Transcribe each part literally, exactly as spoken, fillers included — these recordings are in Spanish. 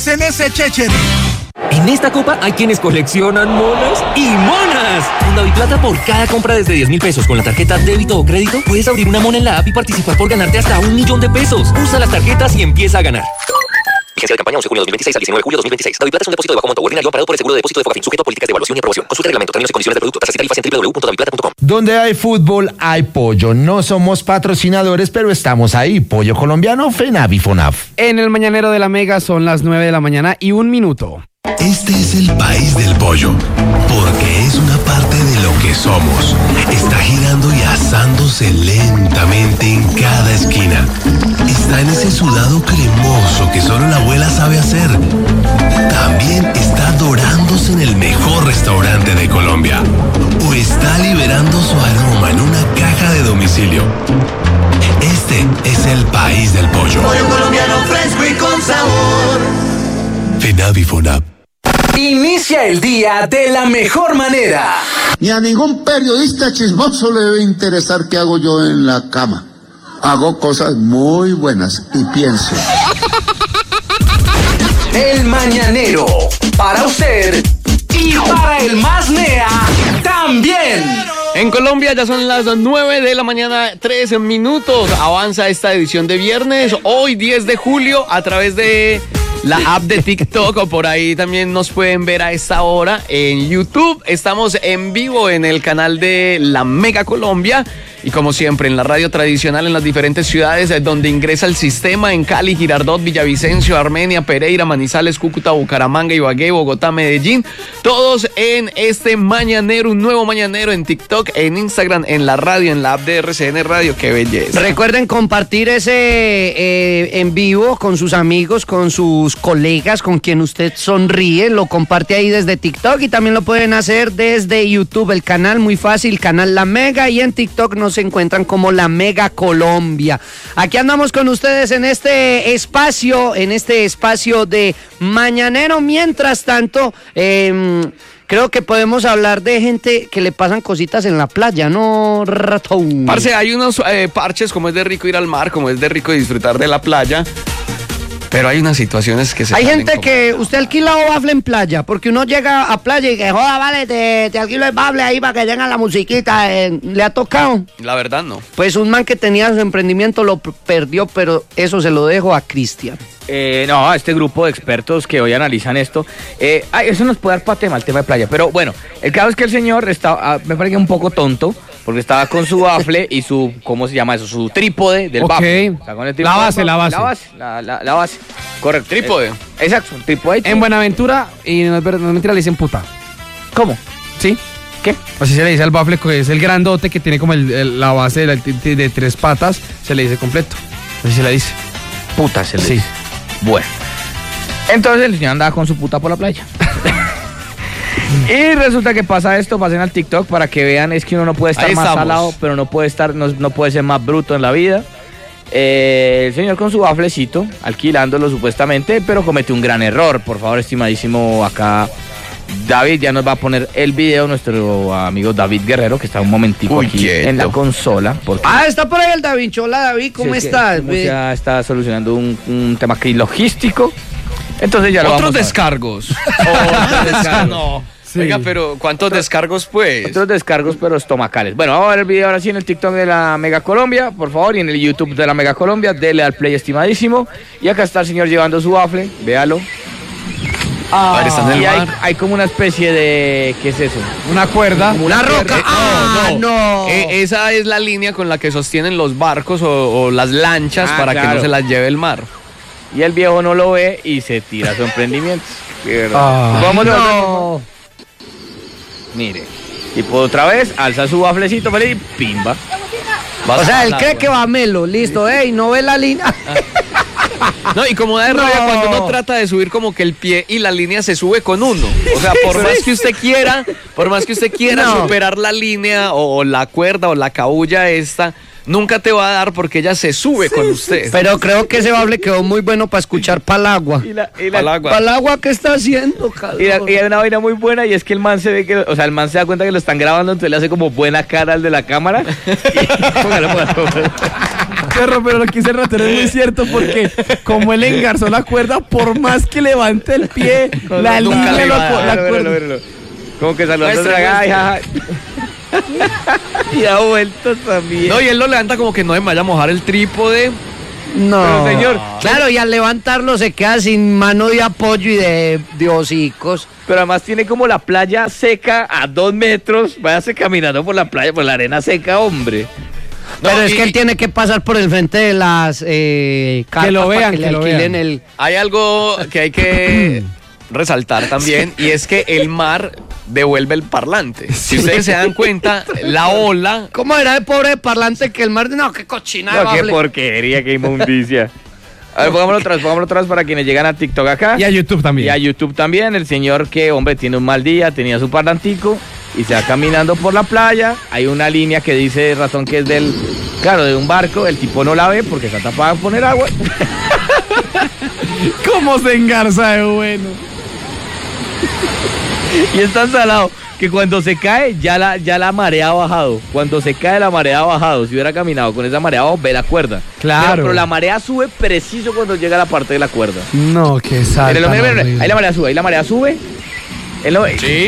En ese chéchere. En esta copa hay quienes coleccionan monas y monas. Con DaviPlata, por cada compra desde diez mil pesos con la tarjeta débito o crédito, puedes abrir una mona en la app y participar por ganarte hasta un millón de pesos. Usa las tarjetas y empieza a ganar. Vigencia de campaña once de junio de dos mil veintiséis al diecinueve de julio de dos mil veintiséis. DaviPlata es un depósito de bajo monto ordinario amparado por el seguro de depósito de Fogafín, sujeto a políticas de evaluación y aprobación. Consulta el reglamento, términos y condiciones del producto, tasas y tarifas en doble u doble u doble u punto daviplata punto com. Donde hay fútbol, hay pollo. No somos patrocinadores, pero estamos ahí. Pollo colombiano, FENAVI FONAF. En el Mañanero de la Mega son las nueve de la mañana y un minuto. Este es el país del pollo, porque es una parte de lo que somos. Está girando y asándose lentamente en cada esquina. Está en ese sudado cremoso que solo la abuela sabe hacer. También está dorándose en el mejor restaurante de Colombia. O está liberando su aroma en una caja de domicilio. Este es el país del pollo. Pollo colombiano fresco y con sabor. FENAVI FONAP. Inicia el día de la mejor manera. Ni a ningún periodista chismoso le debe interesar qué hago yo en la cama. Hago cosas muy buenas y pienso. El Mañanero, para usted y para el más nea también. En Colombia ya son las nueve de la mañana, trece minutos. Avanza esta edición de viernes, hoy diez de julio, a través de la app de TikTok, o por ahí también nos pueden ver a esta hora en YouTube. Estamos en vivo en el canal de La Mega Colombia. Y como siempre, en la radio tradicional en las diferentes ciudades donde ingresa el sistema, en Cali, Girardot, Villavicencio, Armenia, Pereira, Manizales, Cúcuta, Bucaramanga, Ibagué, Bogotá, Medellín. Todos en este Mañanero, un nuevo Mañanero en TikTok, en Instagram, en la radio, en la app de R C N Radio. ¡Qué belleza! Recuerden compartir ese eh, en vivo con sus amigos, con sus colegas, con quien usted sonríe. Lo comparte ahí desde TikTok y también lo pueden hacer desde YouTube, el canal muy fácil, canal La Mega, y en TikTok nos se encuentran como La Mega Colombia. Aquí andamos con ustedes en este espacio, en este espacio de Mañanero. Mientras tanto, eh, creo que podemos hablar de gente que le pasan cositas en la playa, ¿no, Ratón? Parce, hay unos eh, parches, como es de rico ir al mar, como es de rico disfrutar de la playa. Pero hay unas situaciones que se Hay gente como... que usted alquila o bafle en playa, porque uno llega a playa y que joda, vale, te, te alquilo el bafle ahí para que lleguen la musiquita. Eh, ¿Le ha tocado? La verdad no. Pues un man que tenía su emprendimiento lo p- perdió, pero eso se lo dejo a Cristian. Eh, no, a este grupo de expertos que hoy analizan esto, eh, ay, eso nos puede dar para tema, el tema de playa. Pero bueno, el caso es que el señor estaba, me parece un poco tonto, porque estaba con su bafle y su, ¿cómo se llama eso? Su trípode del Ok. bafle. O sea, con el La base, la base. La base, la, la, la base. Correcto. Trípode. Eh, exacto, un trípode. En Buenaventura, y no es verdad, no es mentira, le dicen puta. ¿Cómo? ¿Sí? ¿Qué? Así se le dice al bafle, que es el grandote que tiene como el, el- la base de, la- de- de tres patas, se le dice completo. Así se le dice. Puta, se le Sí. dice. Bueno. Entonces el señor andaba con su puta por la playa. Y resulta que pasa esto, pasen al TikTok para que vean, es que uno no puede estar Ahí más estamos. salado, pero no puede estar, no, no puede ser más bruto en la vida. Eh, el señor con su baflecito, alquilándolo supuestamente, pero comete un gran error. Por favor, estimadísimo, acá David ya nos va a poner el video, nuestro amigo David Guerrero, que está un momentico Uy, aquí quieto. en la consola. Porque Ah, está por ahí el David. Hola, David, ¿cómo Sí, es que estás? como ya está solucionando un, un tema aquí logístico. Entonces ya lo Otros vamos a ver. descargos. Otros descargos. No. Oiga, pero ¿cuántos descargos, pues? Otros descargos, pero estomacales. Bueno, vamos a ver el video ahora sí en el TikTok de la Mega Colombia, por favor, y en el YouTube de la Mega Colombia. Dele al play, estimadísimo. Y acá está el señor llevando su bafle, véalo. A ver, está en el Y hay, mar. hay como una especie de... ¿Qué es eso? Una cuerda. La roca. Eh, Ah, no. Eh, esa es la línea con la que sostienen los barcos o, o las lanchas Ah, para que claro. no se las lleve el mar. Y el viejo no lo ve y se tira su emprendimiento. Qué verdad. Ah. Vamos a ver. Mire. Y por otra vez, alza su baflecito, feliz y pimba. O sea, él cree que va melo, listo, ey, no ve la línea. No, y como da de rabia No. cuando uno trata de subir como que el pie y la línea se sube con uno. O sea, por más que usted quiera, por más que usted quiera No. superar la línea o, o la cuerda o la cabulla esta, nunca te va a dar porque ella se sube con usted. Pero creo que ese bable quedó muy bueno para escuchar Palagua. Y la, y la- Palagua. Palagua, ¿qué está haciendo, Y, la- cabrón? y hay una vaina muy buena y es que el man se ve que, o sea, el man se da cuenta que lo están grabando, entonces le hace como buena cara al de la cámara. Y- póngalo, póngalo, póngalo. Perro, pero lo que dice el ratero es muy cierto porque como él engarzó la cuerda, por más que levante el pie, la Nunca línea le lo va a acu- dar, la vérelo, cuerda. vérelo. Como que saludando Muestre, a la muestre. y ha vuelto también. No, y él lo levanta como que no se me vaya a mojar el trípode. No. Pero, señor, Claro, y al levantarlo se queda sin mano de apoyo y de, de hocicos. Pero además tiene como la playa seca a dos metros. Váyase caminando por la playa, por la arena seca, hombre. Pero No, es y- que él tiene que pasar por el frente de las eh, carpas lo vean, para que, que le lo alquilen vean. el... Hay algo que hay que resaltar también, y es que el mar devuelve el parlante. Si ustedes se dan cuenta, la ola... ¿Cómo era de pobre parlante que el mar... No, qué cochina de No, qué bable. porquería, qué inmundicia. A ver, pongámoslo atrás, pongámoslo atrás para quienes llegan a TikTok acá. Y a YouTube también. Y a YouTube también. El señor que, hombre, tiene un mal día, tenía su parlantico y se va caminando por la playa. Hay una línea que dice ratón que es del, claro, de un barco. El tipo no la ve porque está tapada por poner agua. ¿Cómo se engarza de bueno? Y es tan salado que cuando se cae ya la, ya la marea ha bajado. Cuando se cae la marea ha bajado. Si hubiera caminado con esa marea abajo, ve la cuerda. Claro. Pero, pero la marea sube preciso cuando llega a la parte de la cuerda. No, qué salta. Míralo, míralo, míralo. Ahí la marea sube, ahí la marea sube. Él lo- Sí.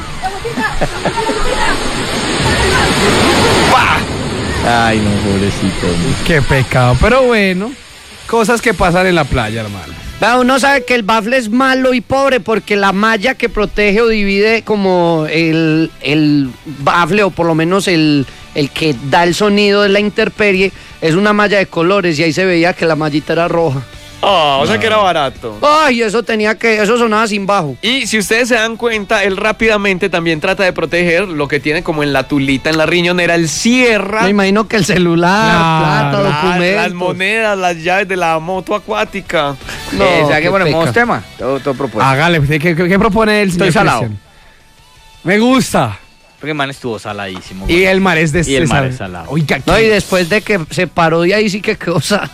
Ay, no, pobrecito. Qué pecado. Pero bueno, cosas que pasan en la playa, hermano. Vea, uno sabe que el bafle es malo y pobre porque la malla que protege o divide como el, el bafle o por lo menos el, el que da el sonido de la intemperie es una malla de colores y ahí se veía que la mallita era roja. Ah, o sea que era barato. Ay, eso tenía que, eso sonaba sin bajo. Y si ustedes se dan cuenta, él rápidamente también trata de proteger lo que tiene como en la tulita, en la riñonera, el cierra. Me imagino que el celular, Claro. plata, Ah, documentos. las monedas, las llaves de la moto acuática. No, eh, o sea qué que ponemos peca. tema. Todo, todo propuesto. Hágale, ¿qué, qué, qué propone el señor Estoy salado. Cristian? Me gusta. Porque el man estuvo saladísimo. Y güey. el mar es de Y el mar sal- es salado. Oiga, No, y ¿qué? después de que se paró de ahí sí que quedó salado.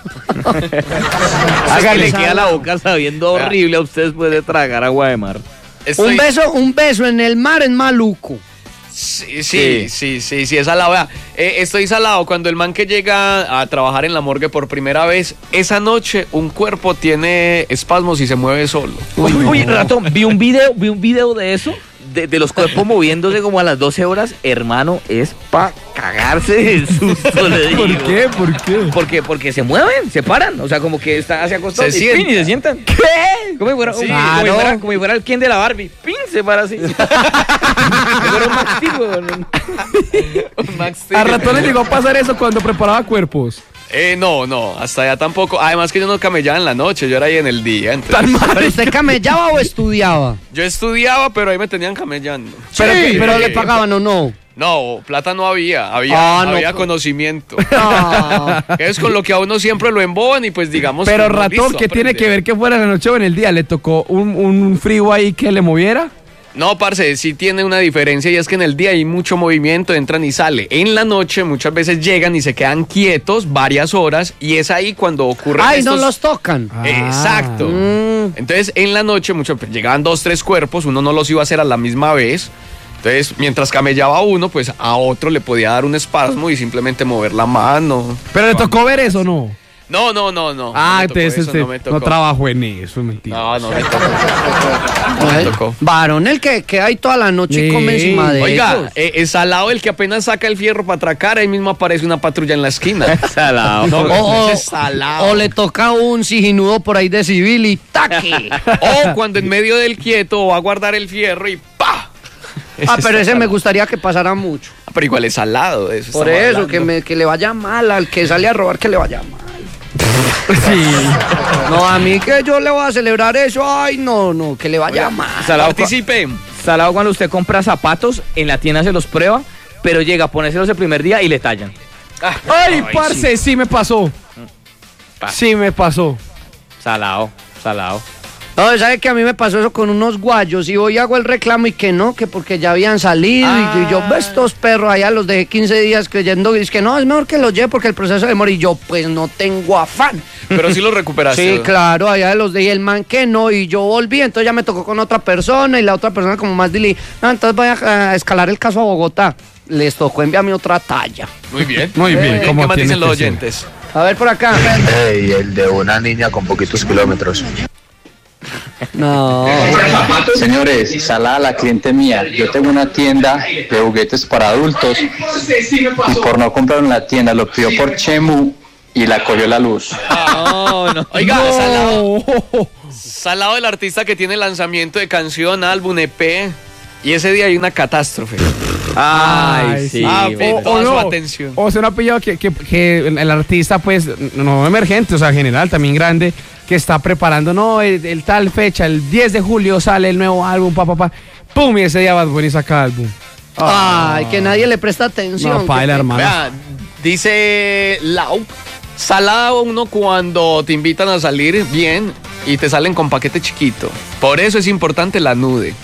Hágale, le queda la boca sabiendo horrible a usted después de tragar agua de mar. Estoy- Un beso, un beso en el mar es maluco. Sí, sí, sí, sí, sí, es salado. Vea, eh, estoy salado cuando el man que llega a trabajar en la morgue por primera vez, esa noche un cuerpo tiene espasmos y se mueve solo. Uy, uy, ratón, vi un video, vi un video de eso, de, de los cuerpos moviéndose como a las doce horas. Hermano, es pa' cagarse de susto, le digo. ¿Por qué? ¿Por qué? Porque, porque se mueven, se paran, o sea, como que están hacia acostados Se y, sientan. pin, y se sientan. ¿Qué? Como si fuera, Sí, como, claro. si fuera, como si fuera el Ken de la Barbie. Pin, se para así. Como si fuera un Max Steel, weón. Max Steel. A ratón le llegó a pasar eso cuando preparaba cuerpos. Eh, no, no, hasta allá tampoco. Además que yo no camellaba en la noche, yo era ahí en el día. entonces- ¿Pero usted camellaba o estudiaba? Yo estudiaba, pero ahí me tenían camellando. Pero, Sí. que- pero le pagaban o no. No, plata no había, había, Ah, no, había pues. conocimiento. Ah. Es con lo que a uno siempre lo emboban y pues digamos... Pero que uno, ratón, listo, ¿qué tiene aprende. que ver que fuera en la noche o en el día? ¿Le tocó un, un frío ahí que le moviera? No, parce, sí tiene una diferencia y es que en el día hay mucho movimiento, entran y sale. En la noche muchas veces llegan y se quedan quietos varias horas y es ahí cuando ocurre Ay, no los tocan. Exacto. Mm. Entonces, en la noche mucho, pues, llegaban dos, tres cuerpos, uno no los iba a hacer a la misma vez. Entonces, mientras camellaba uno, pues a otro le podía dar un espasmo y simplemente mover la mano. ¿Pero le tocó ver eso o no? No, no, no, no. Ah, no me tocó entonces eso, usted no me no, tocó. trabajó en eso, es mentira. No, no me tocó. No me Ay, tocó. varón, el que queda ahí toda la noche y come Sí. encima de Oiga, ellos. eh, es salado el que apenas saca el fierro para atracar, ahí mismo aparece una patrulla en la esquina. Salado. No, O, o- ese es salado. o le toca un siginudo por ahí de civil y taque. O cuando en medio del quieto va a guardar el fierro y ¡pa! Ah, pero está ese me salado. gustaría que pasara mucho. Ah, pero igual es salado. De eso Por estamos eso, hablando. que, me, que le vaya mal al que sale a robar, que le vaya mal. Sí. No, a mí que yo le voy a celebrar eso, ay, no, no, que le vaya mal. Salado, cua- Participe. salado cuando usted compra zapatos, en la tienda se los prueba, pero llega a ponérselos el primer día y le tallan. Ay, parce, sí. me pasó. Sí me pasó. Salado, salado. No, ¿sabe que a mí me pasó eso con unos guayos? Y hoy hago el reclamo y que no, que porque ya habían salido. Y, y yo, ve estos perros allá, los dejé quince días creyendo. Y es que no, es mejor que los lleve porque el proceso demora. Y yo, pues no tengo afán. Pero sí lo recuperaste. Sí, claro, allá los dejé el man que no. Y yo volví, entonces ya me tocó con otra persona. Y la otra persona, como más dili, no, entonces voy a, a escalar el caso a Bogotá. Les tocó enviarme otra talla. Muy bien. Muy bien, Eh, como ¿Qué más tiene dicen los que ser. oyentes? A ver por acá. Ey, el de una niña con poquitos kilómetros. No. Señores, salada la cliente mía. Yo tengo una tienda de juguetes para adultos y por no comprar en la tienda lo pidió por Chemu y la cogió la luz. No, no. Oiga, no. Salado, salado el artista que tiene lanzamiento de canción, álbum, E P. Y ese día hay una catástrofe. Ay, Ay sí. Ah, o, toda o su no, atención. O se no ha pillado que, que, que el artista, pues, no emergente, o sea, general, también grande, que está preparando, no, el, el tal fecha, el diez de julio sale el nuevo álbum, pa, pa, pa. ¡Pum! Y ese día Bad Bunny saca álbum. Ay, que nadie le presta atención. No, paila, hermano. Vea, dice Lau, salado uno cuando te invitan a salir bien y te salen con paquete chiquito. Por eso es importante la nude.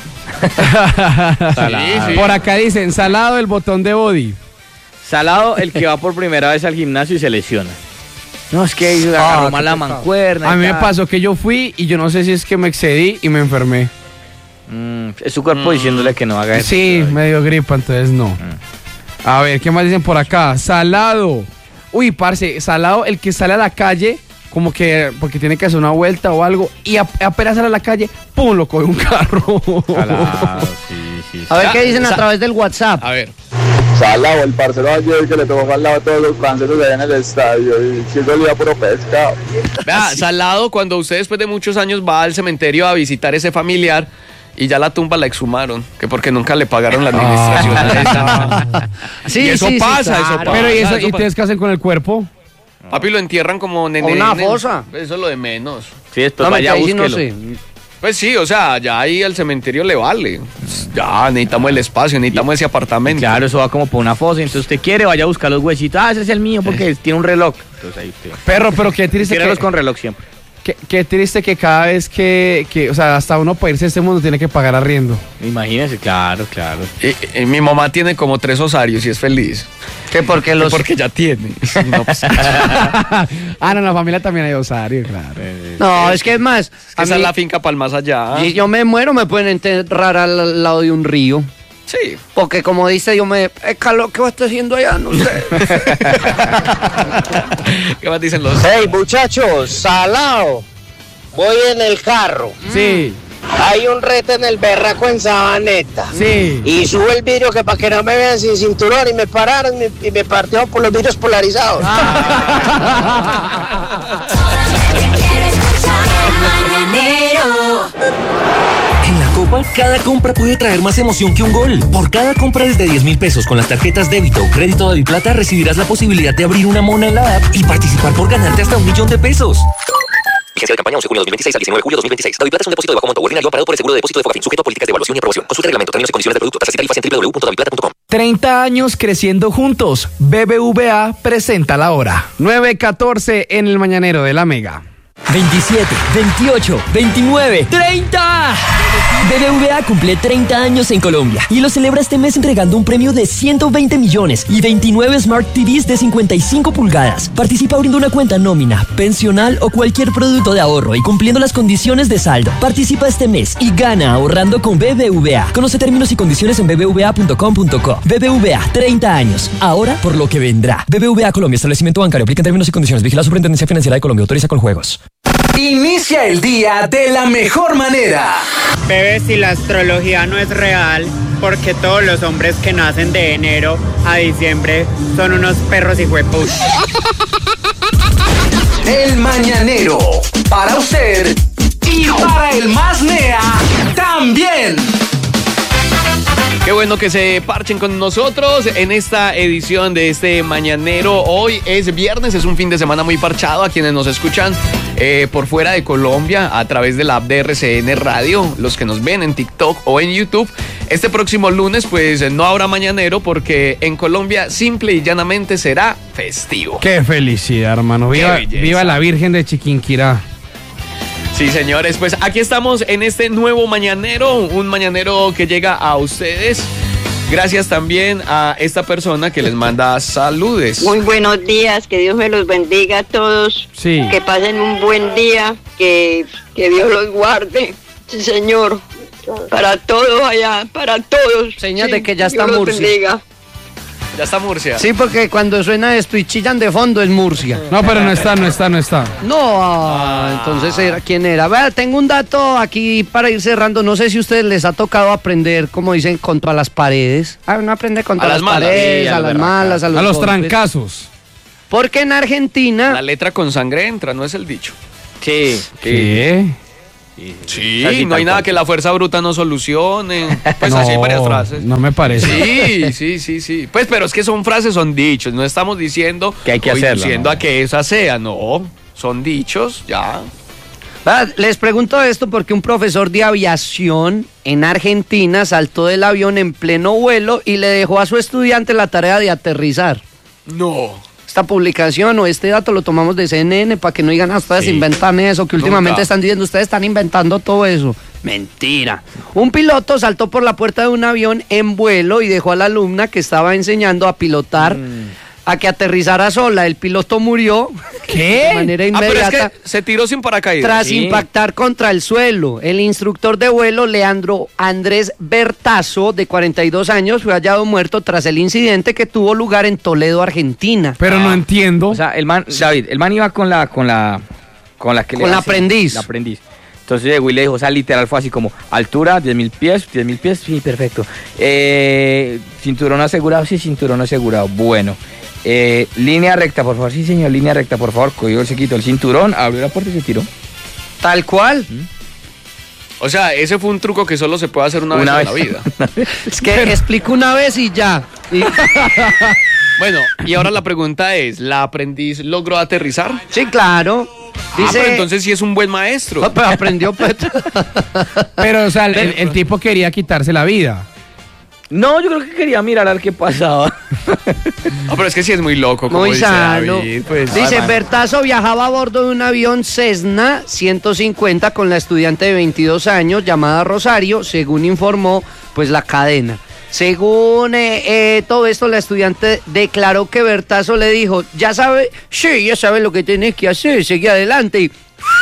Sí, sí. Por acá dicen, salado el botón de body. Salado el que va por primera vez al gimnasio y se lesiona. No, es que agarró ah, mal la mancuerna. A mí me pasó que yo fui y yo no sé si es que me excedí y me enfermé. Mm, es su cuerpo mm. diciéndole que no haga eso. Sí, me dio gripa, entonces no. Mm. A ver, ¿qué más dicen por acá? Salado. Uy, parce, salado el que sale a la calle como que porque tiene que hacer una vuelta o algo y apenas sale a la calle, ¡pum!, lo coge un carro. Salado, sí, sí, sí. A ver qué dicen a través del WhatsApp. A ver. Salado, el parcero ayer que le tocó al lado a todos los franceses allá en el estadio y si dolía puro pescado. Vea, salado cuando usted después de muchos años va al cementerio a visitar ese familiar y ya la tumba la exhumaron, que porque nunca le pagaron la administración. Ah. Sí, y eso sí, pasa, sí, claro. eso pasa. Pero ¿y, eso, eso ¿y ustedes qué hacen con el cuerpo? Papi, lo entierran como nene. O una fosa. Eso es lo de menos. Sí, después no, vaya, búsquelo. No sé. Pues sí, o sea, ya ahí al cementerio le vale. Ya, necesitamos el espacio, necesitamos ese apartamento. Claro, eso va como por una fosa. Entonces usted quiere, vaya a buscar los huesitos. Ah, ese es el mío porque tiene un reloj. Entonces ahí usted... Perro, pero qué triste Tíralos que... con reloj siempre. Qué, qué triste que cada vez que, que, o sea, hasta uno para irse a este mundo tiene que pagar arriendo. Imagínese, claro, claro. Y, y mi mamá tiene como tres osarios y es feliz. ¿Qué? Porque los... Porque ya tiene. No, pues... ah, no, en la familia también hay osario, claro. No, es que es más... Es que esa mí... es la finca para el más allá. Y yo me muero, me pueden enterrar al lado de un río. Sí. Porque como dice, yo me... Es calor, ¿qué va a estar haciendo allá? No sé. ¿Qué más dicen los...? Hey, muchachos, salado. Voy en el carro. Sí. Hay un reto en el berraco en Sabaneta. Sí. Y subo el vidrio que para que no me vean sin cinturón y me pararon y, y me partieron por los vidrios polarizados. Ah. En la Copa, cada compra puede traer más emoción que un gol. Por cada compra desde diez mil pesos con las tarjetas débito o crédito Daviplata recibirás la posibilidad de abrir una mona en la app y participar por ganarte hasta un millón de pesos. Vigencia de campaña once de junio de dos mil veintiséis al diecinueve de julio de dos mil veintiséis. Daviplata es un depósito de bajo monto ordinario amparado por el seguro de depósito de Fogafín, sujeto a políticas de evaluación y aprobación. Consulta el reglamento, términos y condiciones de producto, tasas y tarifas en doble u doble u doble u punto daviplata punto com. treinta años creciendo juntos. B B V A presenta la hora. nueve catorce en el Mañanero de la Mega. veintisiete, veintiocho, veintinueve, treinta. B B V A cumple treinta años en Colombia y lo celebra este mes entregando un premio de ciento veinte millones y veintinueve Smart T Vs de cincuenta y cinco pulgadas. Participa abriendo una cuenta nómina, pensional o cualquier producto de ahorro y cumpliendo las condiciones de saldo. Participa este mes y gana ahorrando con B B V A. Conoce términos y condiciones en b b v a punto com punto co. B B V A, treinta años. Ahora por lo que vendrá. B B V A Colombia, establecimiento bancario. Aplica en términos y condiciones. Vigila la Superintendencia Financiera de Colombia. Autoriza con juegos. Inicia el día de la mejor manera. Bebé, si la astrología no es real, porque todos los hombres que nacen de enero a diciembre son unos perros hijueputas. El Mañanero, para usted y para el más nea también. Qué bueno que se parchen con nosotros en esta edición de este Mañanero. Hoy es viernes, es un fin de semana muy parchado a quienes nos escuchan eh, por fuera de Colombia a través de la app de R C N Radio, los que nos ven en TikTok o en YouTube. Este próximo lunes pues no habrá Mañanero porque en Colombia simple y llanamente será festivo. Qué felicidad, hermano. Viva, viva la Virgen de Chiquinquirá. Sí, señores, pues aquí estamos en este nuevo Mañanero, un Mañanero que llega a ustedes gracias también a esta persona que les manda saludes. Muy buenos días, que Dios me los bendiga a todos, sí. Que pasen un buen día, que, que Dios los guarde, sí, señor, para todos allá, para todos. Señas sí, de que ya está Dios los Murcia. bendiga. Ya está Murcia. Sí, porque cuando suena esto y chillan de fondo es Murcia. No, pero no está, no está, no está. No, ah, entonces era quién era. Vea, tengo un dato aquí para ir cerrando. No sé si a ustedes les ha tocado aprender, como dicen, contra las paredes. Ah, uno aprende contra A las, las malas. paredes, Sí, a a lo las berraca. malas, a los, A los golpes. trancazos. Porque en Argentina. La letra con sangre entra, no es el dicho. Sí, ¿Qué? Sí, Así no hay tal nada cual. que la fuerza bruta no solucione. Pues No, así hay varias frases. no me parece. Sí, sí, sí, sí. Pues, pero es que son frases, son dichos. No estamos diciendo Que hay que o hacerlo, induciendo ¿no? a que esa sea, no. Son dichos, ya. Va, les pregunto esto porque un profesor de aviación en Argentina saltó del avión en pleno vuelo y le dejó a su estudiante la tarea de aterrizar. No. Esta publicación o este dato lo tomamos de C N N para que no digan, ah, ustedes Sí. inventan eso, que últimamente Nunca. están diciendo, ustedes están inventando todo eso. Mentira. Un piloto saltó por la puerta de un avión en vuelo y dejó a la alumna que estaba enseñando a pilotar a que aterrizara sola. El piloto murió ¿Qué? de manera Ah, pero es inmediata. que se tiró sin paracaídas. Tras Sí. impactar contra el suelo, el instructor de vuelo Leandro Andrés Bertazo, de cuarenta y dos años, fue hallado muerto tras el incidente que tuvo lugar en Toledo, Argentina. Pero no entiendo. O sea, el man, David, el man iba con la, con la, con la que le Con la hacen- aprendiz. La aprendiz. Entonces llegó y le dijo, o sea, literal fue así como, altura, diez mil pies, diez mil pies, sí, perfecto. Eh, cinturón asegurado, sí, cinturón asegurado, bueno. Eh, línea recta, por favor, sí, señor, línea recta, por favor. Cogió, se quitó el cinturón, abrió la puerta y se tiró. Tal cual. O sea, ese fue un truco que solo se puede hacer una, Una vez en vez. la vida. Es que explico una vez y ya. Y- Bueno, y ahora la pregunta es, ¿la aprendiz logró aterrizar? sí, claro. Ah, Dice, pero entonces sí es un buen maestro. No, pero aprendió pues. Pero, o sea, el, el- el tipo quería quitarse la vida. No, yo creo que quería mirar a ver qué pasaba. No, pero es que sí es muy loco, como Muy dice sano. David, pues. Dice, hermano. Bertazo viajaba a bordo de un avión Cessna ciento cincuenta con la estudiante de veintidós años llamada Rosario, según informó pues la cadena. Según eh, eh, todo esto, la estudiante declaró que Bertazo le dijo, ya sabe, sí, ya sabe lo que tienes que hacer, seguí adelante y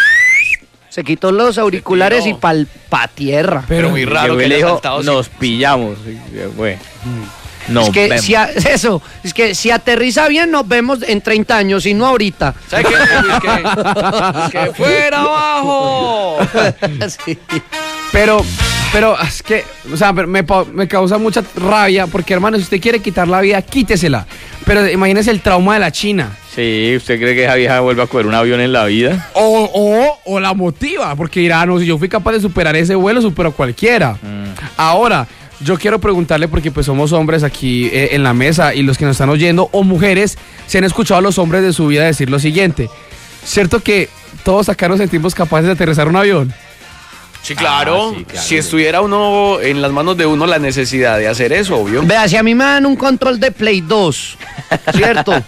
se quitó los auriculares y pal pa tierra. Pero muy raro Llegó que y le haya dijo, saltado nos pillamos. Y se fue. No, es que vemos. si a- eso, es que si aterriza bien nos vemos en treinta años y no ahorita. ¿Sabe qué? Es que, es que fuera abajo. Sí. Pero, pero es que, o sea, pero me, pa- me causa mucha rabia porque, hermano, si usted quiere quitar la vida, quítesela. Pero imagínese el trauma de la China. Sí, ¿usted cree que esa vieja vuelve a coger un avión en la vida? O, o, o la motiva, porque dirá, no, si yo fui capaz de superar ese vuelo, supero a cualquiera. Ahora, yo quiero preguntarle, porque pues somos hombres aquí eh, en la mesa y los que nos están oyendo, o mujeres, se han escuchado a los hombres de su vida decir lo siguiente. ¿Cierto que todos acá nos sentimos capaces de aterrizar un avión? Sí, claro. Ah, sí, claro. Si estuviera uno en las manos de uno la necesidad de hacer eso, obvio. Vea, si a mí me dan un control de Play dos, ¿cierto?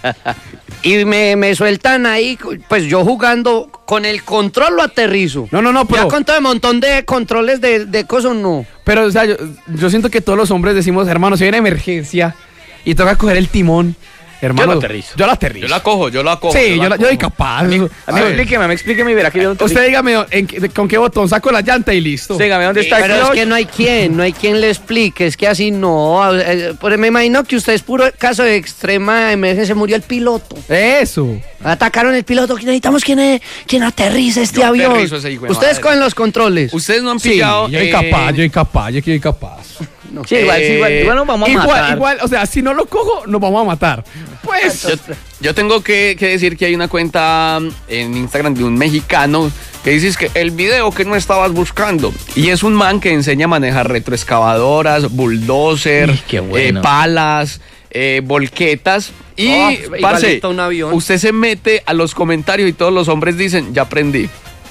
Y me, me sueltan ahí, pues yo jugando con el control lo aterrizo. No, no, no, pero... Ya con todo el montón de controles de, de cosas, no. Pero, o sea, yo, yo siento que todos los hombres decimos, hermano, si hay una emergencia y toca coger el timón, hermano. Yo lo aterrizo. Yo lo aterrizo. Yo la cojo, yo la cojo. Sí, yo, la la- yo cojo. soy capaz. A mí, A ver, explíqueme, me explíqueme y verá que yo no usted dígame en qué- con qué botón saco la llanta y listo. dígame dónde está el Pero es clutch? que no hay quien, no hay quien le explique, es que así no. eh, Pues me imagino que usted es puro caso de extrema emergencia, murió el piloto. Eso. Atacaron el piloto, necesitamos quien, eh, quien aterrice este Yo avión. aterrizo ese hijo de Ustedes madre. cogen los controles. Ustedes no han Sí, pillado. yo soy eh, capaz, yo soy capaz, yo soy capaz. Sí, igual, sí, igual, eh, igual nos vamos a Igual, matar. igual, o sea, si no lo cojo, nos vamos a matar. Pues... Yo, yo tengo que, que decir que hay una cuenta en Instagram de un mexicano que dices que el video que no estabas buscando. Y es un man que enseña a manejar retroexcavadoras, bulldozer, Uy, qué bueno. eh, palas, eh, volquetas. Y, Oh, parce, igualito a un avión. usted se mete a los comentarios y todos los hombres dicen, ya aprendí.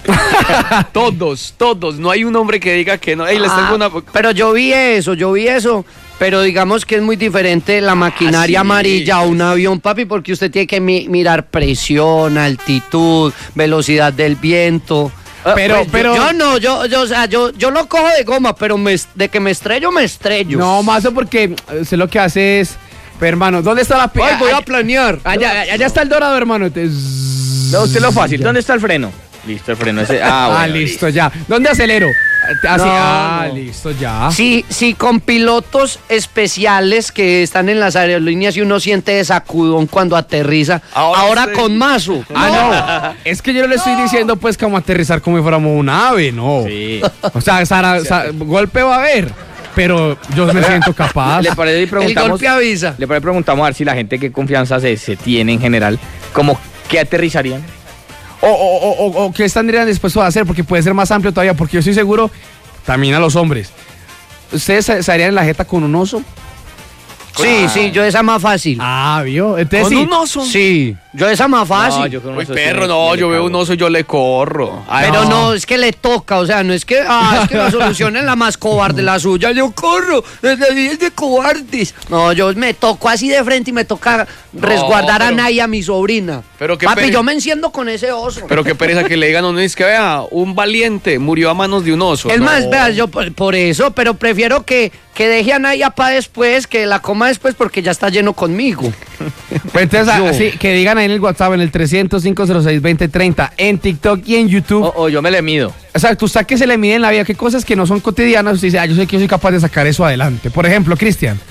Todos, todos. No hay un hombre que diga que no. Ey, les tengo Ah, una... Pero yo vi eso, yo vi eso. Pero digamos que es muy diferente la maquinaria Ah, sí. amarilla a un avión, papi, porque usted tiene que mi- mirar presión, altitud, velocidad del viento. Pero- Pues yo- pero- yo, no, yo, yo, o sea, yo, yo lo cojo de goma, pero me, de que me estrello, me estrello. No, mazo, porque eh, usted lo que hace es... Pero, hermano, ¿dónde está la... pi- Ay, voy a Allá- planear. Allá, allá está el dorado, hermano. Te- No, usted lo fácil. ¿Dónde está el freno? Listo, el freno ese. Ah, Ah, bueno, listo, ya. ¿Dónde acelero? Así, No, ah, no. listo, ya. Sí, sí, con pilotos especiales que están en las aerolíneas y uno siente de sacudón cuando aterriza. Ahora, Ahora sí. con mazo. Ah, no. Es que yo no le estoy diciendo, pues, como aterrizar como si fuéramos un ave, no. Sí. O sea, Sara, Sa- golpe va a haber, pero yo me siento capaz. ¿Le parece y preguntamos? El golpe avisa. Le parece preguntamos a ver si la gente qué confianza se, se tiene en general, como qué aterrizarían. O, o, o, o, o qué estarían dispuestos a hacer, porque puede ser más amplio todavía, porque yo estoy seguro, también a los hombres. ¿Ustedes se, se harían en la jeta con un oso? Sí, sí, yo esa más fácil. Ah, ¿vio? Entonces, ¿Con sí. un oso? Sí, yo esa más fácil. No, yo con un Uy, oso perro, sí, no, me yo le veo cago. un oso y yo le corro. Ay, Pero no, es que le toca, o sea, no es que, ah, es que la solución es la más cobarde, la suya. Yo corro, desde ahí es de cobardes. No, yo me toco así de frente y me toca resguardar a pero- Naya, mi sobrina. Pero qué Papi, pere- yo me enciendo con ese oso. Pero qué pereza que le digan a uno, es que vea, un valiente murió a manos de un oso. Es No. más, vea, yo por, por eso, pero prefiero que, que deje a Naya para después, que la coma después, porque ya está lleno conmigo. Pues entonces, Yo. así, que digan ahí en el WhatsApp, en el trescientos, cinco cero seis, veinte treinta, en TikTok y en YouTube. O, o yo me le mido. O sea, tú sabes que se le mide en la vida, qué cosas que no son cotidianas, usted dice, ah, yo sé que yo soy capaz de sacar eso adelante. Por ejemplo, Cristian.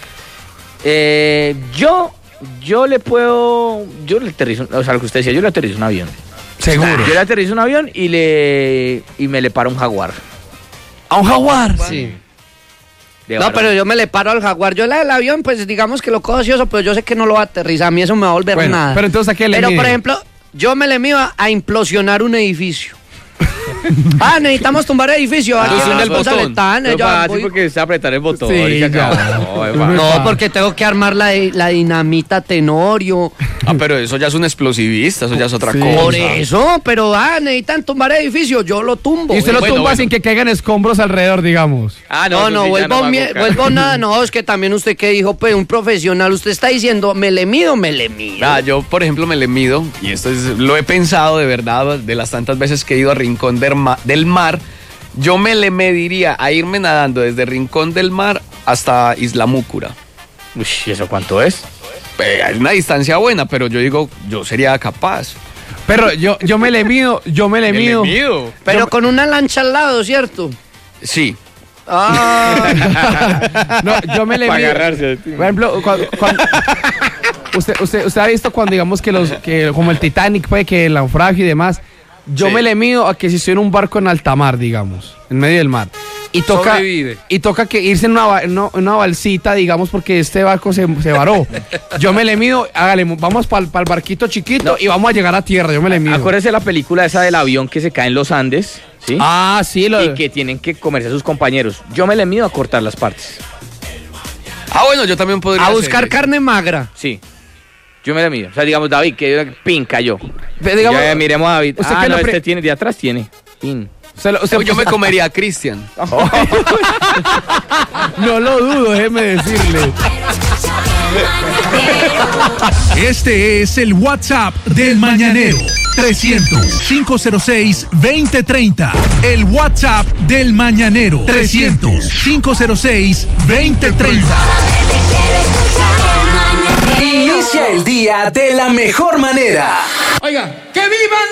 Eh, yo, yo le puedo, yo le aterrizo, o sea, lo que usted decía, yo le aterrizo un avión. Seguro. Yo le aterrizo un avión y le, y me le paro un jaguar. ¿A un jaguar? Sí. De No, verdad. pero yo me le paro al jaguar. Yo la del avión, pues digamos que lo cojo ocioso, pero yo sé que no lo va a aterrizar. A mí eso me va a volver Bueno, nada. pero entonces, ¿a qué le Pero, mide? por ejemplo, yo me le mido a, a implosionar un edificio. Ah, necesitamos tumbar edificio. Ah, ¿A quién pulsión es del responsable? botón. Tan, Pero ya para- voy- sí, porque es apretar el botón. Sí, y se ya. acabó. No, epa. No, porque tengo que armar la, la dinamita Tenorio. Ah, pero eso ya es un explosivista, eso ya es otra Sí. cosa. Por eso, pero ah, necesitan tumbar edificio, yo lo tumbo. Y usted lo Bueno, tumba bueno. sin que caigan escombros alrededor, digamos. Ah, No, eso no, sí, ya vuelvo, me hago mie- caso. vuelvo nada, no, es que también usted que dijo, pues un profesional, usted está diciendo, me le mido, me le mido. Ah, yo, por ejemplo, me le mido, y esto es, lo he pensado de verdad, de las tantas veces que he ido a Rincón del, Ma- del Mar, yo me le mediría a irme nadando desde Rincón del Mar hasta Isla Múcura. Uy, ¿y eso cuánto es? Eh, hay una distancia buena, pero yo digo, yo sería capaz. Pero yo, yo me le mido, yo me le Me le mido. mido. Pero con una lancha al lado, ¿cierto? Sí. Ah, No, yo me le Para mido. agarrarse. Por ejemplo, cuando, cuando- usted, usted, usted ha visto cuando digamos que los, que como el Titanic, puede que el naufragio y demás, yo Sí. me le mido a que si estoy en un barco en alta mar, digamos, en medio del mar. Y toca, Sobrevive. y toca que irse en una, ba- en una, en una balsita, digamos, porque este barco se, se varó. Yo me le mido, hágale, vamos para el barquito chiquito y vamos a llegar a tierra, yo me le mido. Acuérdese la película esa del avión que se cae en los Andes, ¿sí? Ah, sí, lo Y que tienen que comerse a sus compañeros. Yo me le mido a cortar las partes. Ah, bueno, yo también podría a hacer buscar eso. carne magra. Sí. Yo me le mido. O sea, digamos, David, que pin cayó. Ve, digamos, ya, miremos a David. usted Ah, que no, lo pre- este tiene, de atrás tiene. Pin. se lo- se- Yo me comería a Cristian. no lo dudo, déjeme decirle. Este es el WhatsApp del Mañanero. trescientos, quinientos seis, veinte treinta. El WhatsApp del Mañanero. trescientos, quinientos seis, veinte treinta. Inicia el día de la mejor manera. Oiga, que vivan